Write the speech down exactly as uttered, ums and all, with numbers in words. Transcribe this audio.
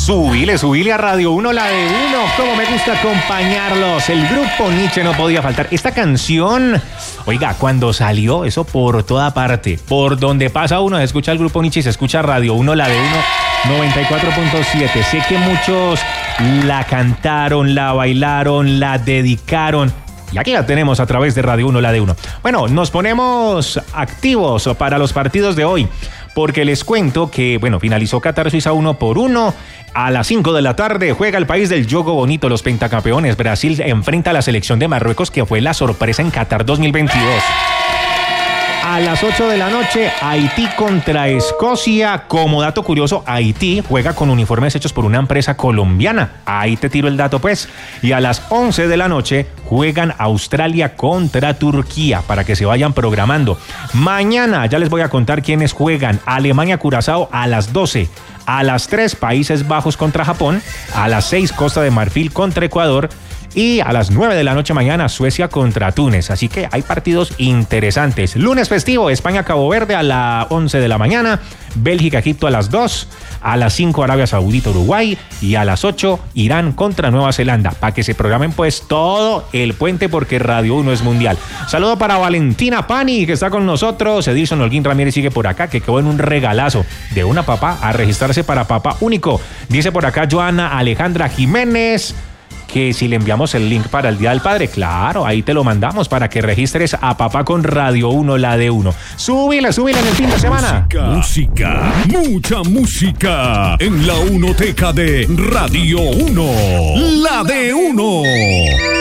Subile, subile a Radio uno, la de uno. Como me gusta acompañarlos. El grupo Nietzsche no podía faltar. Esta canción, oiga, cuando salió, eso por toda parte. Por donde pasa uno, se escucha el grupo Nietzsche y se escucha Radio uno, la de uno, noventa y cuatro punto siete. Sé que muchos la cantaron, la bailaron, la dedicaron. Y aquí la tenemos a través de Radio uno, la de uno. Bueno, nos ponemos activos para los partidos de hoy, porque les cuento que, bueno, finalizó Qatar Suiza uno por uno. A las cinco de la tarde juega el país del yogo bonito, los pentacampeones. Brasil enfrenta a la selección de Marruecos, que fue la sorpresa en Qatar dos mil veintidós. A las ocho de la noche, Haití contra Escocia. Como dato curioso, Haití juega con uniformes hechos por una empresa colombiana. Ahí te tiro el dato, pues. Y a las once de la noche juegan Australia contra Turquía, para que se vayan programando. Mañana ya les voy a contar quiénes juegan. Alemania-Curazao a las doce. A las tres, Países Bajos contra Japón. A las seis, Costa de Marfil contra Ecuador. Y a las nueve de la noche mañana, Suecia contra Túnez. Así que hay partidos interesantes. Lunes festivo, España-Cabo Verde a las once de la mañana. Bélgica-Egipto a las dos. A las cinco, Arabia Saudita-Uruguay. Y a las ocho, Irán contra Nueva Zelanda. Para que se programen pues todo el puente, porque Radio uno es mundial. Saludo para Valentina Pani, que está con nosotros. Edilson Holguín Ramírez sigue por acá, que quedó en un regalazo de una papá a registrarse para papá único. Dice por acá Joana Alejandra Jiménez que si le enviamos el link para el Día del Padre, claro, ahí te lo mandamos para que registres a papá con Radio uno, la de uno. Súbile, súbile en el fin de semana. Música, música, mucha música en la Unoteca de Radio uno, la de uno.